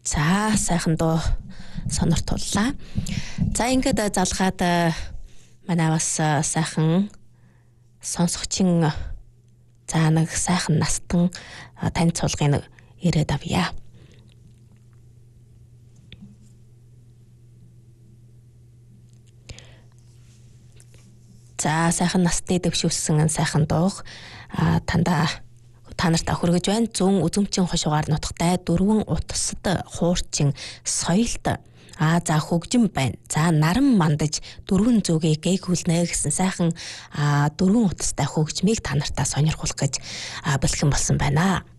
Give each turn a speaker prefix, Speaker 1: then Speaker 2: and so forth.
Speaker 1: За сайхан дуу сонор туллаа. За ингээд залгаад манай бас сайхан сонсогчин за нэг сайхан настан тань цулгын ирээд авъя. За сайхан насны дэвшүүлсэн сайхан дууг та нарт хүргэж байна. Зүүн үзэмчин хошуугаар нутагтай 4 утасд хуурчин соёлт за хөгжим байна. За наран мандаж 4 зүгээ гээгүүлнэ гэсэн сайхан 4 утастай хөгжмийг та нартаа сонирхуулах гэж бэлхэн болсон байна.